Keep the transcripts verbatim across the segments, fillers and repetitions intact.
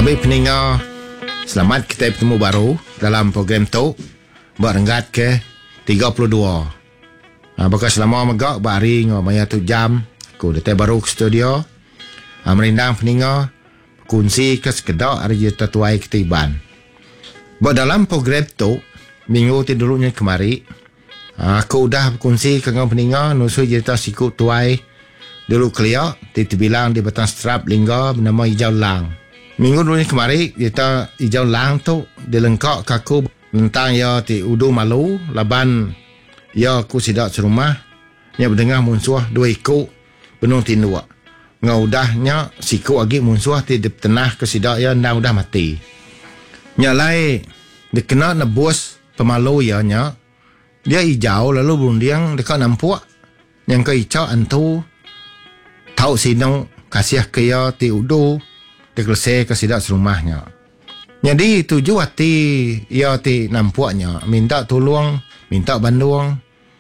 Baik pendengar, selamat kita bertemu baru dalam program tu berenggat ke tiga puluh dua. Ha, Bakal selama megak bari ngau maya tu jam aku datang baru ke studio. Ha, merindang pendengar kunci ke sekedar hari kita tuai ketiban. Buat dalam program tu minggu ti dulunya kemari, ha, aku dah berkongsi ke ngau pendengar nusui cerita sikut tuai dulu kelia ti terbilang di batang strap lingga bernama hijau lang. Minggu dulu ni kemari kita hijau lang tu dilengkap kaku tentang ya ti udu malu laban ya aku sidak serumah nya berdengar munsuah dua ikut benung tindua ngau dahnya siku agi munsuah ti di tenah ke sidak ya nda udah mati nya lai dikena nebus pemalu ya nya dia hijau lalu berundiang dekat nampuak yang ke hijau antu tahu sinong kasih ke ya ti udu dikelesai ke sidak serumahnya. Jadi tuju hati ia ti nampuaknya minta tolong, minta banduang,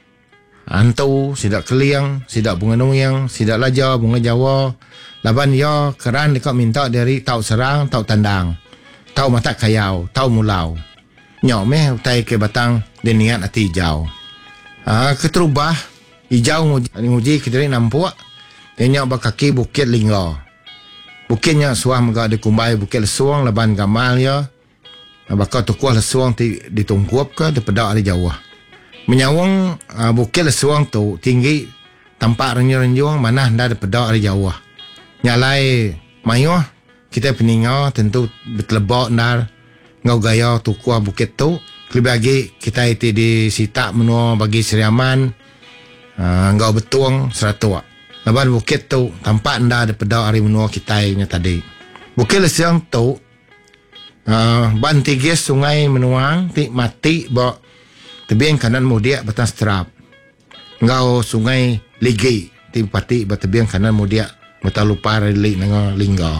antu sidak keliang, sidak bunga nuyang, sidak laja bunga Jawa. Laban ia keran dekat minta dari tau serang, tau tandang, tau mata kayau, tau mulau. Nyok meh utai ke batang dan niat hati hijau. Ah, keterubah hijau nguji, nguji ke dari nampuak. Dia nyok bakaki bukit lingga. Bukitnya suah megak dikumbai bukit lesuang laban gamal ya. Bakal tukuh lesuang ti ditungkuap ke di pedak di Jawa. Menyawang uh, bukit lesuang tu tinggi tampak renjung-renjung mana dah di pedak di Jawa. Nyalai mayuh kita peninga tentu betelebak ndar ngau gaya tukuh bukit tu. Lebih lagi kita itu di sitak menua bagi seriaman uh, ngau betuang seratua. Laban bukit tu tampak anda ada pedak hari menua kita nya tadi. Bukit lesiang tu uh, ban tigis sungai menuang ti mati ba tebiang kanan mudia batang strap. Ngau sungai Ligi ti pati ba tebiang kanan mudia mata lupa relik nang lingga.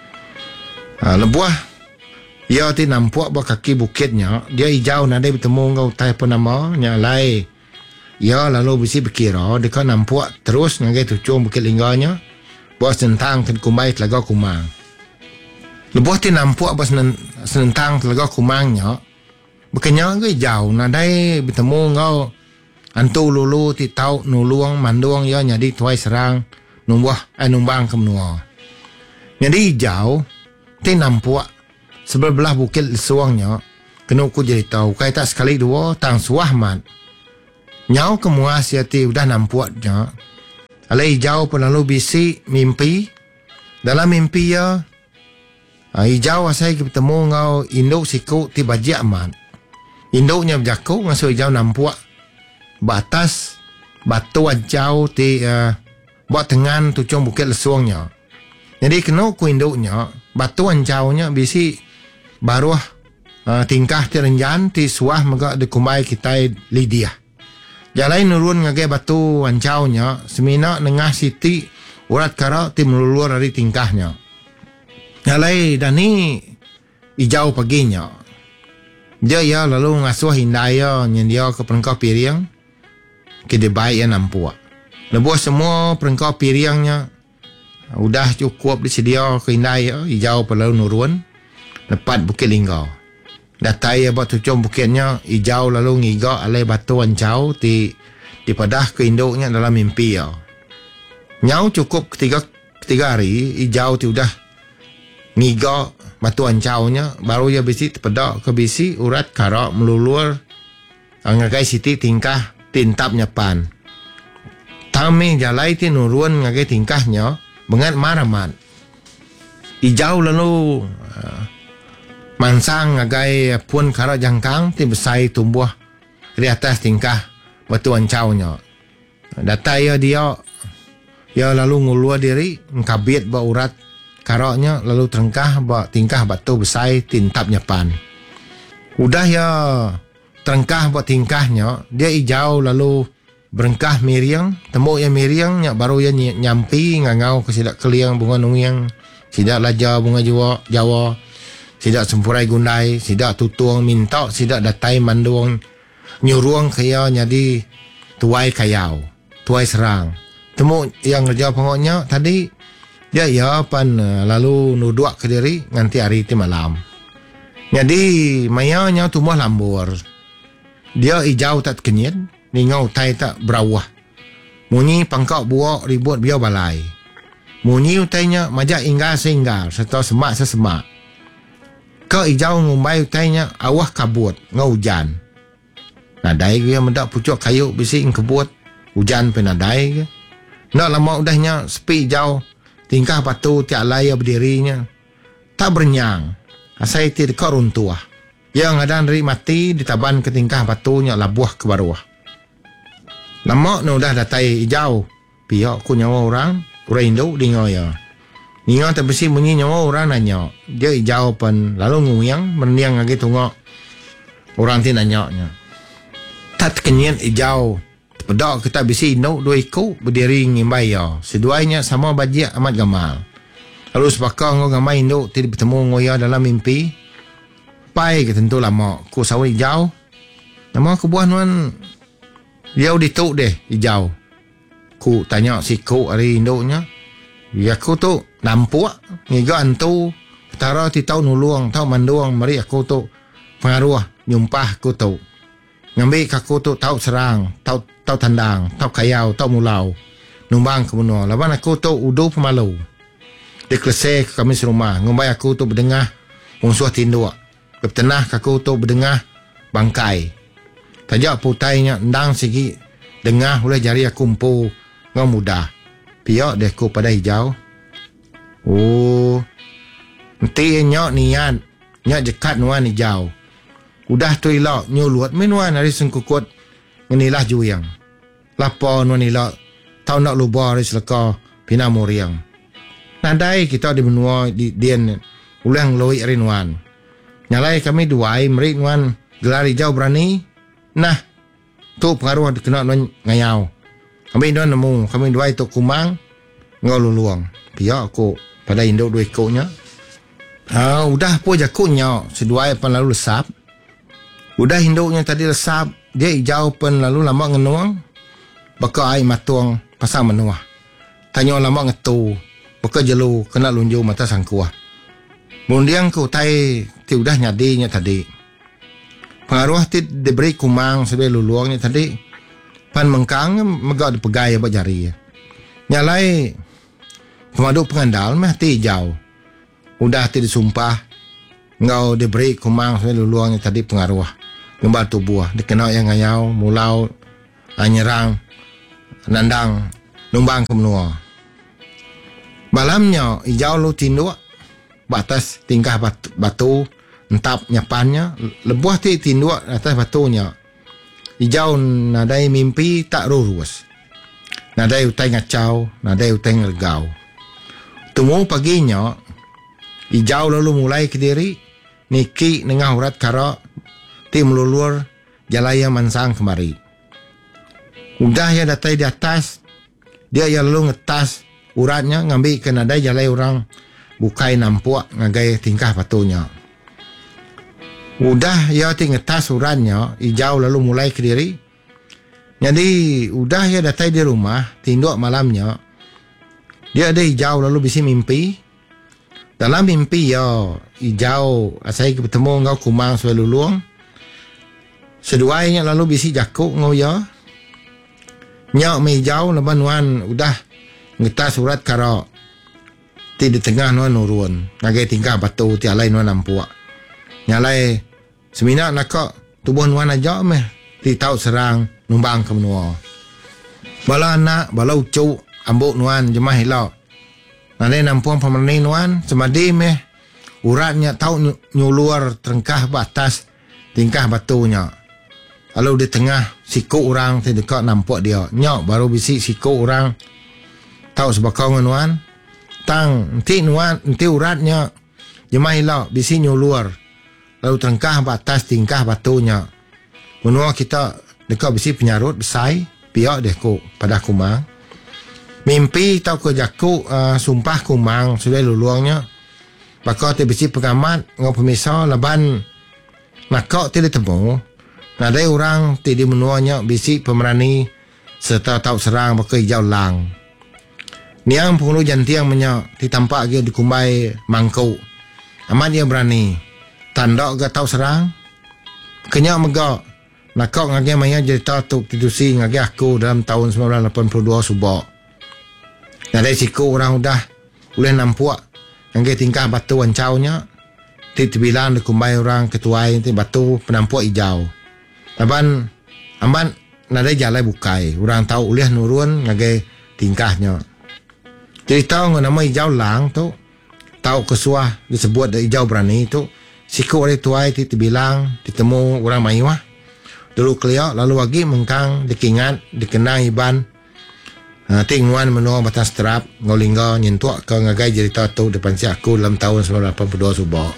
Uh, lebuah ia ti nampuak ba kaki bukitnya dia hijau nadai bertemu ngau tai penama nya lai. Ya lalu bisi berkira dekat nampuak terus ngagai tucung bukit lingganya buat sentang ke kumbai telaga kumang. Lebuh ti nampuak buat sentang telaga kumangnya bukannya ngagai jauh nadai bertemu ngau antu lulu ti tau nuluang manduang ya nyadi tuai serang numbuah eh numbang ke menua. Jadi jauh ti nampuak sebelah bukit suangnya kena ku jadi tahu kai tak sekali dua tang suah mat. Nyau kemuas yati udah nampuaknya. Alai hijau pun lalu bisi mimpi. Dalam mimpi ya hijau asai ketemu ngau induk siku ti bajak amat. Induknya berjaku ngasuh hijau nampuak. Batas batu hijau ti uh, buat tengan tucung bukit lesuangnya. Jadi kena ku induknya batu hijaunya bisi baruah uh, tingkah ti renjan ti suah megak dikumai kita lidiah. Jalai nurun ngagai batu ancaunya semina nengah siti urat kara ti meluluar dari tingkahnya. Jalai dani hijau paginya. Dia ya lalu ngasuh hindaya nyendia ke perengkau piring ke debai ya nampuak. Lebuh semua perengkau piringnya udah cukup disedia ke hindaya hijau perlalu nurun lepat bukit linggau. Datai abang tucung bukitnya hijau lalu ngiga alai batu ancau ti di padah ke induknya dalam mimpi ya. Nyau cukup ketiga ketiga hari hijau ti udah ngiga batu ancaunya baru ya bisi tepedak ke bisi urat karak melulur ngagai siti tingkah tintap nyapan. Tami jalai ti nurun ngagai tingkahnya bengat maramat. Hijau lalu uh, mansang ngagai pun kara jangkang ti besai tumbuh di atas tingkah batu ancaunya. Data ya dia ya lalu ngulua diri ngkabit ba urat karaknya lalu terengkah ba tingkah batu besai tintap nyapan. Udah ya terengkah ba tingkahnya dia hijau lalu berengkah miriang temu ya miriangnya baru ya nyampi ngangau ke sidak keliang bunga nuyang sidak laja bunga Jawa Jawa sidak sempurai gundai, sidak tutuang minta, sidak datai manduang nyuruang kaya nyadi tuai kayau, tuai serang. Temu yang kerja pengoknya tadi Dia ya pan uh, lalu nuduak ke diri nganti hari ti malam. Jadi mayanya tumbuh lambur. Dia hijau tak kenyit, ningau tai tak berawah. Munyi pangkau buak ribut biar balai. Munyi utainya majak inggar seinggar serta semak sesemak. Ke hijau ngumbai utainya awah kabut ngau hujan. Nadai dia mendak pucuk kayu bisi kebut hujan penadai ke. Nak lama udahnya sepi hijau tingkah batu tiak laya berdirinya. Tak bernyang. Asai ti dekat runtuah. Yang ada neri mati ditaban ke tingkah batunya labuah ke bawah. Lama no dah datai hijau. Pihak ku nyawa orang, orang Indo dengar ya. Ninga tak besi bunyi nyawa orang nanya. Dia hijau pun lalu nguyang mendiang lagi tunggu. Orang ti nanya-nya. Tak kenyat hijau. Pedak kita besi Indo dua ikut berdiri ngimbai ya. Seduanya sama bajiak amat gamal. Lalu sepakar ngau gamai induk tidak bertemu ngoya dalam mimpi. Pai ke tentu lama. Ku sawah hijau. Nama aku buah nuan. Dia dituk deh hijau. Ku tanya si ku hari induknya. Ya aku tu nampak. Ngiga antu. Petara ti tau nuluang. Tau manduang. Mari aku tu pengaruh. Nyumpah ku tu. Ngambil aku tu tau serang. Tau, tau tandang. Tau kayau. Tau mulau. Numbang ke benua. Laban aku tu udu pemalu. Dia kelesai ke kami serumah. Ngumbai aku tu berdengah musuh tinduk. Kepetenah aku tu berdengah bangkai. Tajak putainya endang segi dengah oleh jari aku empu ngau mudah. Piak deh aku pada hijau. Oh. Nanti nyok niat. Nyok jekat nuan hijau. Udah tu ilok nyuluat minuan hari sengkukut ngenilah juyang. Lapor nuan ilok. Tau nak lubah hari selaka pina muriang. Nadai kita di benua di dien ulang loi rinuan. Nyalai kami duai merik nuan gelar hijau berani. Nah, tu pengaruh dikena nuan ngayau. Kami nuan nemu, kami duai tu kumang ngau luluang. Pihak aku pada induk dua ikutnya. Ah, udah pun jakutnya seduai pan lalu lesap. Udah induknya tadi lesap, dia hijau pun lalu lama ngenuang. Baka air matuang pasang menuah. Tanya lama ngetu. Baka jelu kena lunju mata sangkuah. Mundiang ku tai ti udah nyadinya tadi. Pengaruh ti diberi kumang sebagai luluangnya tadi. Pan mengkang megak dipegai abad jari. Nyalai pemadu pengandal meh ti hijau. Udah ti disumpah. Ngau diberi kumang sebagai luluangnya tadi pengaruh. Gembal tubuh. Dikenal yang ngayau, mulau, anyerang, nandang, numbang ke menua. Malamnya hijau lu tinduk batas tingkah batu, batu entap nyapannya lebuah ti tinduk atas batunya. Hijau nadai mimpi tak rurus. Nadai utai ngacau, nadai utai ngergau. Temu paginya hijau lalu mulai ke diri niki nengah urat kara ti melulur jalaya mansang kemari. Udah ya datai di atas dia ya lalu ngetas uratnya ngambil ke nadai jalai orang bukai nampuak ngagai tingkah patunya. Udah ya tinggal tas uratnya hijau lalu mulai ke diri. Jadi udah ya datai di rumah tinduk malamnya. Dia ada hijau lalu bisi mimpi. Dalam mimpi ya hijau asai bertemu ngau kumang suai luluang. Seduainya lalu bisi jakuk ngau ya. Nyak me hijau leban wan udah ngetas surat kara ti di tengah nuan nurun ngagai tingkah batu ti alai nuan nampuak. Nyalai semina nakak tubuh nuan aja meh ti tau serang numbang ke menua. Bala anak bala ucuk ambuk nuan jemah hilak. Nanti nampuang pemerni nuan semadi meh uratnya tau nyuluar terengkah batas tingkah batunya. Lalu di tengah siku orang ti dekat nampak dia. Nyok baru bisi siku orang tahu sebakau nuan tang nanti nuan nanti uratnya jemah hilak bisi nyuluar lalu terengkah batas tingkah batunya. Menua kita dekat bisi penyarut besai piak deh ku pada kumang. Mimpi tahu ke jaku uh, sumpah kumang sudah luluangnya. Bakal ti bisi pengamat ngau pemisah leban nakak ti ditemu. Nadai orang ti di menuanya bisi pemerani serta tahu serang bakal hijau lang. Niang penghulu jantiang menyak ditampak dia dikumbai mangkuk. Amat dia berani. Tandok ke tau serang. Kenyak megak. Nakok ngagi maya jadi tatuk tidusi ngagi aku dalam tahun sembilan belas lapan puluh dua subak. Nadai siku orang udah boleh nampak ngagi tingkah batu ancaunya. Ti bilang dikumbai orang ketuai ti batu penampak hijau. Taban aman nadai jalai bukai. Orang tahu ulih nurun ngagi tingkahnya. Jadi tahu nama hijau lang tu. Tahu kesuah disebut hijau berani tu. Siku orang tuai ti bilang ditemu orang mayuah. Dulu keliak lalu lagi mengkang dikingat dikenang iban uh, tingguan menua batas terap ngolingga nyentuak ke ngagai jadi tahu depan si aku dalam tahun sembilan belas lapan puluh dua subak.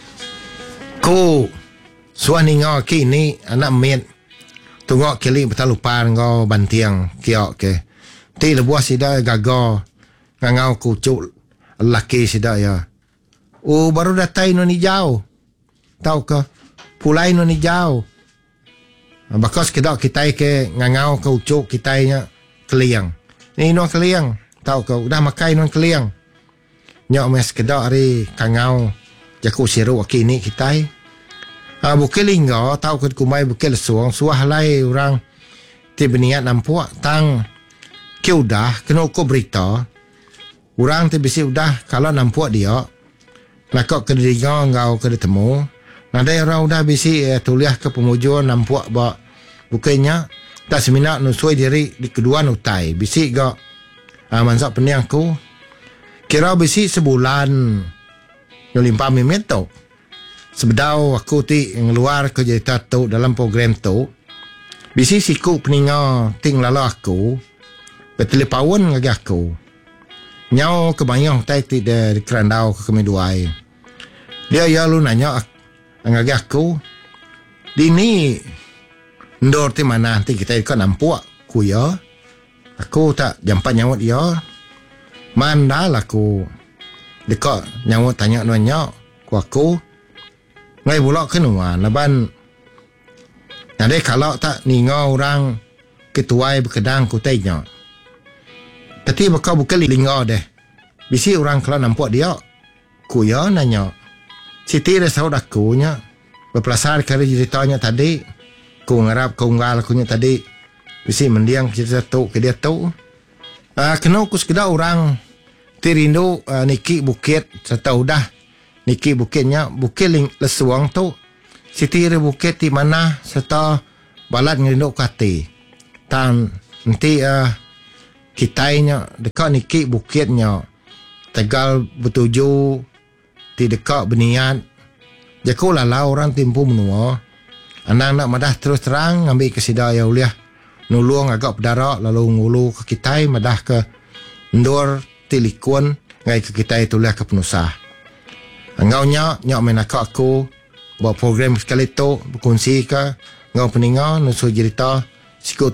Ku suah ninga kini anak met tungok kili betal lupan ngau bantiang kiok ke ti lebuah sida gaga ngangau kucuk laki sida ya. Oh baru datai no ni jauh. Tahu ke pulai no ni jauh. Bakas kedak kita ke ngangau ke ucuk kitanya keliang. Ni no keliang. Tahu ke udah makai no keliang. Nyok mes kedak hari kangau jaku siru kini kita. Ah bukan lingga tahu ke kumai bukan suang suah lai orang ti beniat nampak tang ke udah kena ko berita. Orang ti bisi udah kalau nampak dia nakok ke diga ngau ke ditemu. Nadai orang udah bisi eh, tuliah ke pemujuan nampak ba bukannya tak seminak nusui diri di kedua nutai bisi ga uh, mansak peniang ku kira bisi sebulan yang limpa mimet tu sebedau aku ti ngeluar ke jadi tato dalam program tu bisi siku peninga ting lala aku betelepawan ngagi aku nyau kebanyakan tai ti dari kerandau ke kemiduai dia ya lu nanya ngagi aku dini ndor ti mana nanti kita ikut nampak ku ya aku tak jampat nyawut ya mandal aku dekat nyawut tanya nuanya ku aku ngai bulak kenua naban nade kalau tak ninga orang ketuai berkedang ku tanya tapi bakal bukan linga deh bisi orang kalau nampak dia ku ya nanya siti resau dakunya berpelasar kali ceritanya tadi ku ngarap ku ngal kunya tadi bisi mendiang kita tu ke dia tu uh, kena ku sekedar orang tirindu uh, niki bukit serta udah niki bukitnya bukit ling lesuang tu siti re bukit di mana serta balat ngerindu kati tan nanti uh, kitainya dekat niki bukitnya tegal bertuju di dekat beniat jakulah lah orang timpu menua. Anak-anak madah terus terang ambil ke sidaya uliah nulung agak pedarak lalu ngulu ke kitai madah ke ndur tilikun ngai ke kitai tuliah ke penusah. Ngau nyak nyak menaka aku buat program sekali tu berkongsi ke ngau peninga nusu cerita sikut